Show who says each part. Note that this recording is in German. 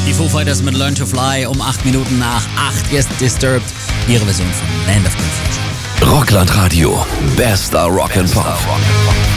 Speaker 1: Die Foo Fighters mit Learn to Fly um 8 Minuten nach 8. Jetzt Disturbed, ihre Version von Land of Confusion.
Speaker 2: Rockland Radio, bester Rock and Pop.